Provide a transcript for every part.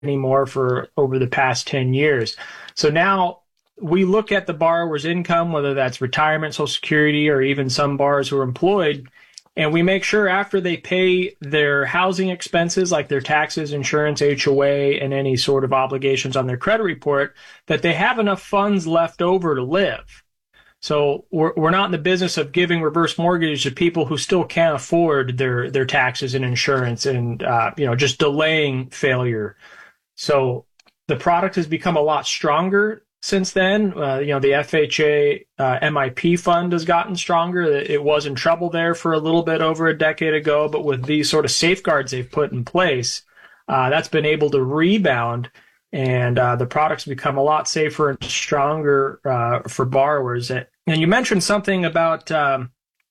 anymore for over the past 10 years. So now we look at the borrower's income, whether that's retirement, Social Security, or even some borrowers who are employed, and we make sure after they pay their housing expenses, like their taxes, insurance, HOA, and any sort of obligations on their credit report, that they have enough funds left over to live. So we're not in the business of giving reverse mortgage to people who still can't afford their taxes and insurance and, just delaying failure. So the product has become a lot stronger since then. The FHA MIP fund has gotten stronger. It was in trouble there for a little bit over a decade ago, but with these sort of safeguards they've put in place, that's been able to rebound, and the product's become a lot safer and stronger for borrowers. And you mentioned something about, the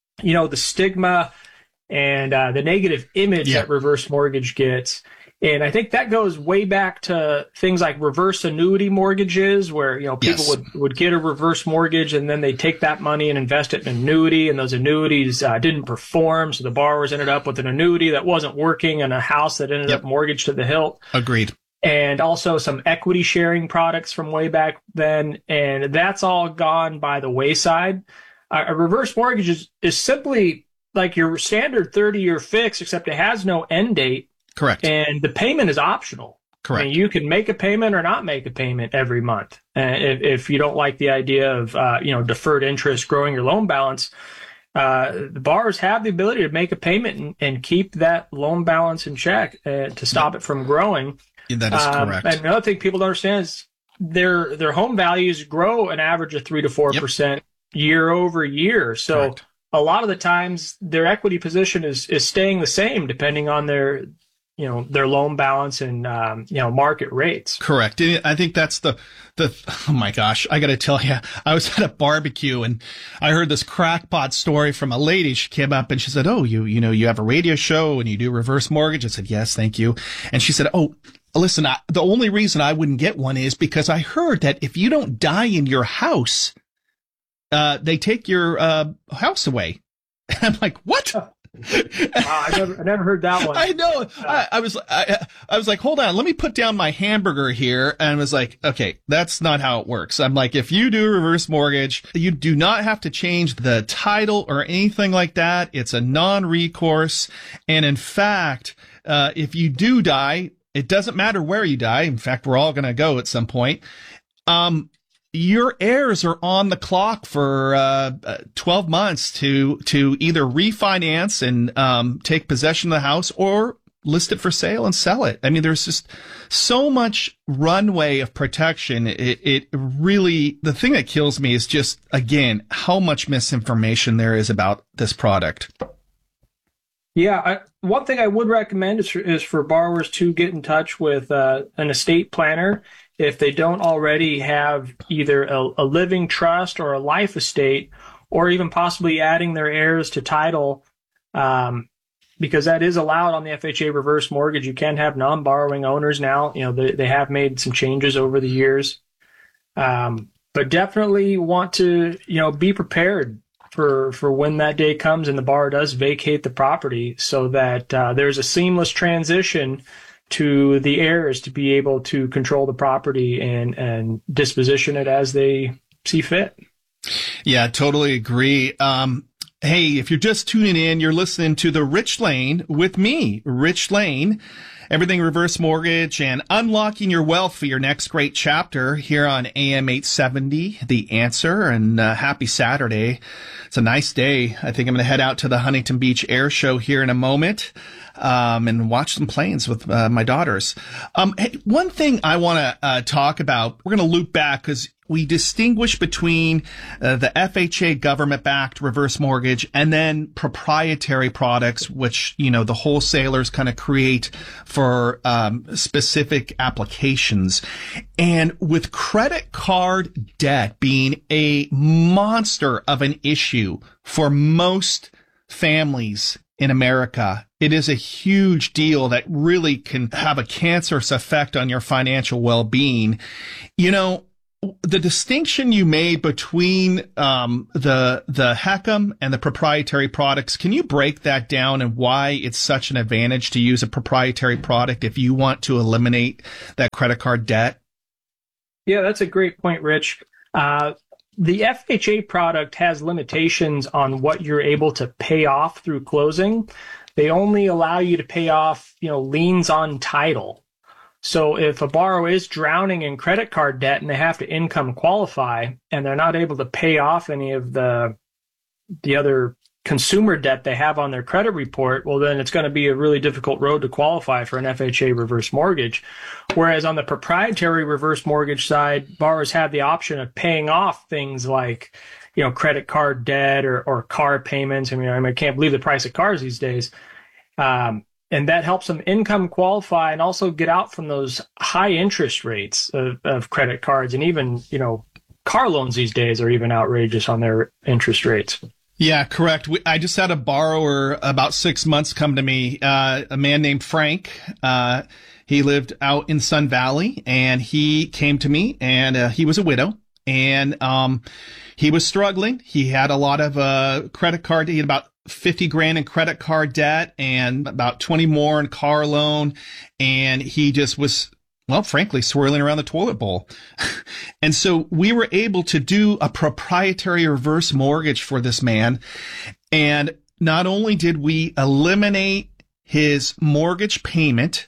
stigma and the negative image that reverse mortgage gets. And I think that goes way back to things like reverse annuity mortgages, where, people would get a reverse mortgage and then they take that money and invest it in an annuity, and those annuities didn't perform. So the borrowers ended up with an annuity that wasn't working and a house that ended up mortgaged to the hilt. Agreed. And also some equity sharing products from way back then. And that's all gone by the wayside. A reverse mortgage is simply like your standard 30-year fix, except it has no end date. Correct. And the payment is optional. Correct. I mean, you can make a payment or not make a payment every month. If you don't like the idea of, deferred interest growing your loan balance, the borrowers have the ability to make a payment and keep that loan balance in check to stop it from growing. That is correct. And another thing people don't understand is their home values grow an average of 3 to 4% year over year. So correct. A lot of the times their equity position is staying the same depending on their loan balance and, market rates. Correct. And I think that's the, oh my gosh, I got to tell you, I was at a barbecue and I heard this crackpot story from a lady. She came up and she said, "Oh, you have a radio show and you do reverse mortgage?" I said, "Yes, thank you." And she said, "Oh, listen, the only reason I wouldn't get one is because I heard that if you don't die in your house, they take your, house away." And I'm like, "What?" I never heard that one. I know. I was like, hold on, let me put down my hamburger here. And I was like, okay, that's not how it works. I'm like, if you do reverse mortgage, you do not have to change the title or anything like that. It's a non-recourse. And in fact, if you do die, it doesn't matter where you die. In fact, we're all going to go at some point. Your heirs are on the clock for 12 months to either refinance and take possession of the house or list it for sale and sell it. I mean, there's just so much runway of protection. It really, the thing that kills me is just, again, how much misinformation there is about this product. Yeah, one thing I would recommend is for borrowers to get in touch with an estate planner if they don't already have either a living trust or a life estate, or even possibly adding their heirs to title, because that is allowed on the FHA reverse mortgage. You can have non-borrowing owners now. They have made some changes over the years, but definitely want to be prepared for when that day comes and the borrower does vacate the property, so that there's a seamless transition to the heirs to be able to control the property and disposition it as they see fit. Yeah, totally agree. Hey, if you're just tuning in, you're listening to The Rich Lane with me, Rich Lane. Everything reverse mortgage and unlocking your wealth for your next great chapter here on AM 870, The Answer. And happy Saturday. It's a nice day. I think I'm going to head out to the Huntington Beach Air Show here in a moment and watch some planes with my daughters. Hey, one thing I want to talk about, we're going to loop back because we distinguish between the FHA government-backed reverse mortgage and then proprietary products, which, the wholesalers kind of create for specific applications. And with credit card debt being a monster of an issue for most families in America, it is a huge deal that really can have a cancerous effect on your financial well-being. the distinction you made between the HECM and the proprietary products, can you break that down and why it's such an advantage to use a proprietary product if you want to eliminate that credit card debt? Yeah, that's a great point, Rich. The FHA product has limitations on what you're able to pay off through closing. They only allow you to pay off, liens on title. So if a borrower is drowning in credit card debt and they have to income qualify and they're not able to pay off any of the other consumer debt they have on their credit report, well, then it's going to be a really difficult road to qualify for an FHA reverse mortgage. Whereas on the proprietary reverse mortgage side, borrowers have the option of paying off things like, credit card debt or car payments. I can't believe the price of cars these days. And that helps them income qualify and also get out from those high interest rates of credit cards. And even, car loans these days are even outrageous on their interest rates. Yeah, correct. I just had a borrower about 6 months come to me, a man named Frank. He lived out in Sun Valley, and he came to me, and he was a widow, and he was struggling. He had a lot of credit card. He had about 50 grand in credit card debt and about 20 more in car loan. And he just was, well, frankly, swirling around the toilet bowl. And so we were able to do a proprietary reverse mortgage for this man. And not only did we eliminate his mortgage payment,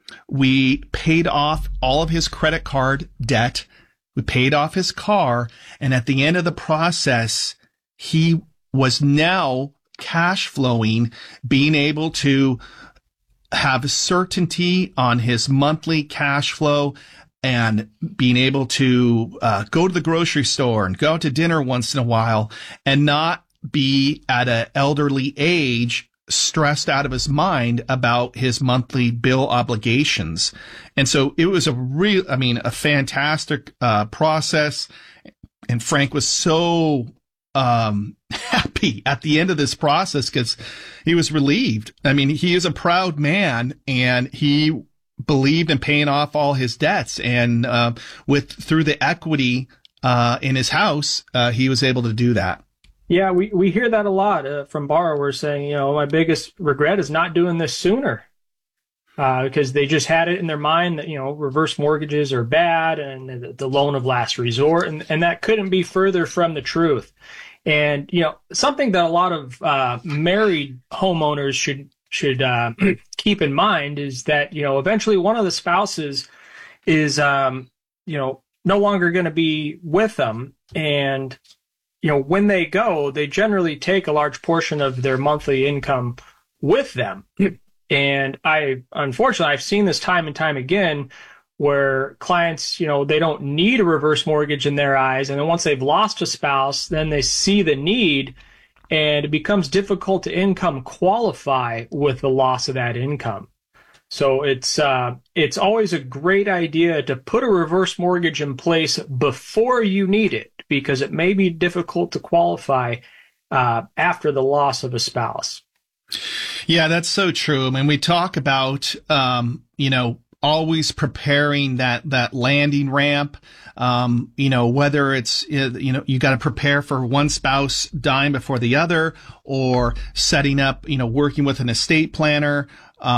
we paid off all of his credit card debt. We paid off his car. And at the end of the process, he was now cash flowing, being able to have certainty on his monthly cash flow and being able to go to the grocery store and go out to dinner once in a while and not be at an elderly age stressed out of his mind about his monthly bill obligations. And so it was a fantastic process. And Frank was so happy at the end of this process because he was relieved. He is a proud man, and he believed in paying off all his debts. And through the equity in his house, he was able to do that. Yeah, we hear that a lot from borrowers saying, my biggest regret is not doing this sooner. Because they just had it in their mind that, reverse mortgages are bad and the loan of last resort. And that couldn't be further from the truth. And, something that a lot of married homeowners should keep in mind is that, eventually one of the spouses is, no longer going to be with them. And, when they go, they generally take a large portion of their monthly income with them. And unfortunately, I've seen this time and time again where clients, they don't need a reverse mortgage in their eyes. And then once they've lost a spouse, then they see the need and it becomes difficult to income qualify with the loss of that income. So it's always a great idea to put a reverse mortgage in place before you need it, because it may be difficult to qualify after the loss of a spouse. Yeah, that's so true. We talk about, always preparing that landing ramp. Whether it's, you got to prepare for one spouse dying before the other, or setting up, working with an estate planner,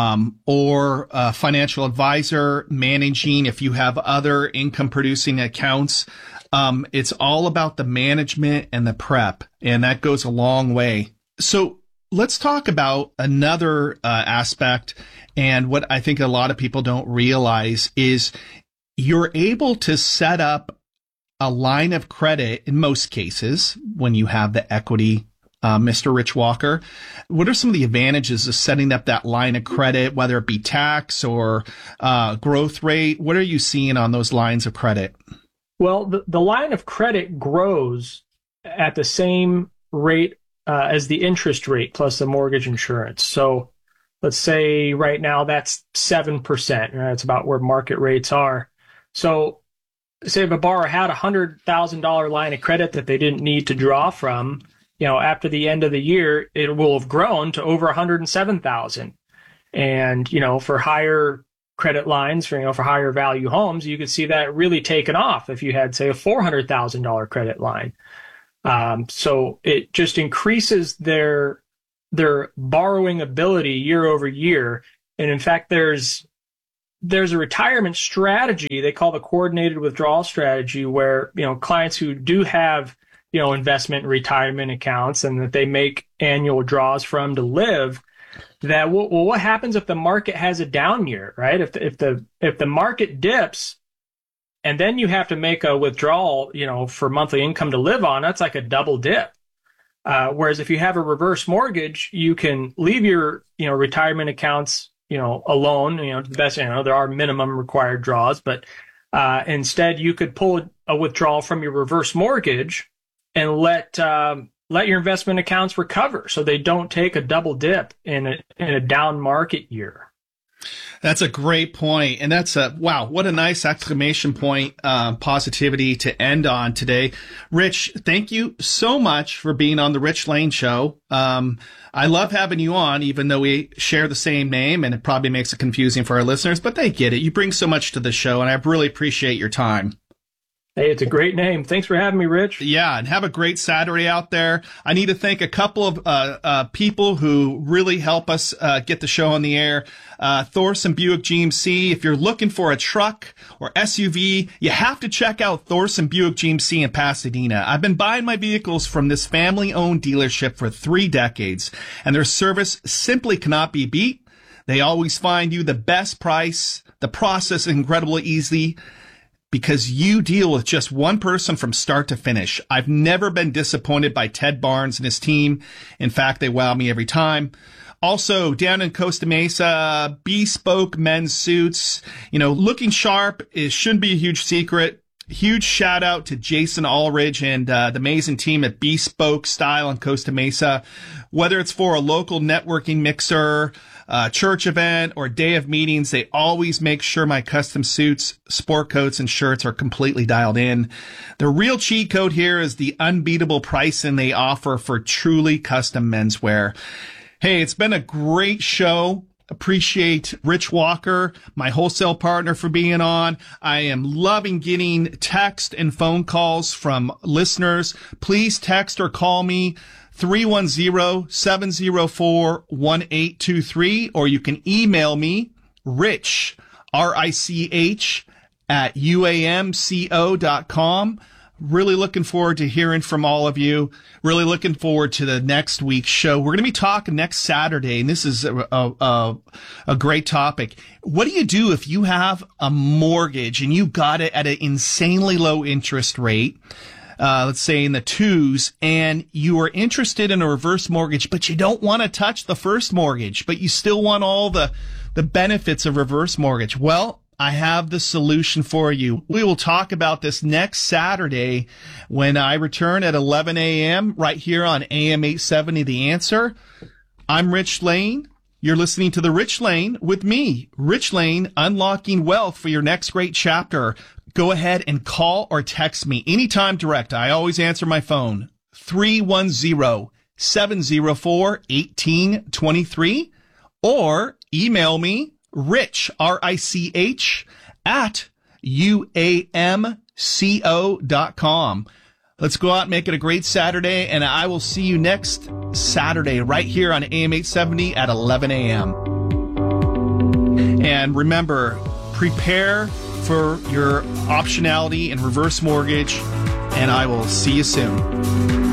or a financial advisor, managing if you have other income producing accounts. It's all about the management and the prep, and that goes a long way. So let's talk about another aspect, and what I think a lot of people don't realize is you're able to set up a line of credit in most cases when you have the equity, Mr. Rich Walker. What are some of the advantages of setting up that line of credit, whether it be tax or growth rate? What are you seeing on those lines of credit? Well, the line of credit grows at the same rate as the interest rate plus the mortgage insurance. So let's say right now that's 7%. That's about where market rates are. So say if a borrower had a $100,000 line of credit that they didn't need to draw from, after the end of the year, it will have grown to over $107,000. And, for higher credit lines for higher value homes, you could see that really taken off if you had, say, a $400,000 credit line. So it just increases their borrowing ability year over year. And in fact, there's a retirement strategy they call the coordinated withdrawal strategy, where clients who do have investment and retirement accounts and that they make annual draws from to live, that what happens if the market has a down year, right? If the market dips and then you have to make a withdrawal, for monthly income to live on, that's like a double dip. Whereas if you have a reverse mortgage, you can leave your retirement accounts alone. The best, there are minimum required draws, but instead you could pull a withdrawal from your reverse mortgage and let your investment accounts recover, so they don't take a double dip in a down market year. That's a great point. And that's wow, what a nice exclamation point, positivity to end on today. Rich, thank you so much for being on the Rich Lane Show. I love having you on, even though we share the same name, and it probably makes it confusing for our listeners, but they get it. You bring so much to the show, and I really appreciate your time. Hey, it's a great name. Thanks for having me, Rich. Yeah, and have a great Saturday out there. I need to thank a couple of people who really help us get the show on the air. Thorson Buick GMC. If you're looking for a truck or SUV, you have to check out Thorson Buick GMC in Pasadena. I've been buying my vehicles from this family-owned dealership for 3 decades, and their service simply cannot be beat. They always find you the best price. The process is incredibly easy, because you deal with just one person from start to finish. I've never been disappointed by Ted Barnes and his team. In fact, they wow me every time. Also, down in Costa Mesa, Bespoke men's suits. Looking sharp shouldn't be a huge secret. Huge shout out to Jason Allridge and the amazing team at Bespoke Style in Costa Mesa. Whether it's for a local networking mixer, church event, or day of meetings, they always make sure my custom suits, sport coats, and shirts are completely dialed in. The real cheat code here is the unbeatable pricing they offer for truly custom menswear. Hey, it's been a great show. Appreciate Rich Walker, my wholesale partner, for being on. I am loving getting text and phone calls from listeners. Please text or call me 310-704-1823, or you can email me, Rich, R-I-C-H, at uamco.com. Really looking forward to hearing from all of you. Really looking forward to the next week's show. We're going to be talking next Saturday, and this is a great topic. What do you do if you have a mortgage and you got it at an insanely low interest rate? Let's say in the 2s, and you are interested in a reverse mortgage, but you don't want to touch the first mortgage, but you still want all the benefits of reverse mortgage. Well, I have the solution for you. We will talk about this next Saturday when I return at 11 a.m. right here on AM 870 The Answer. I'm Rich Lane. You're listening to The Rich Lane with me, Rich Lane, unlocking wealth for your next great chapter. Go ahead and call or text me anytime direct. I always answer my phone, 310-704-1823, or email me, Rich, R-I-C-H, at uamco.com. Let's go out and make it a great Saturday, and I will see you next Saturday right here on AM 870 at 11 a.m. And remember, prepare for your optionality and reverse mortgage, and I will see you soon.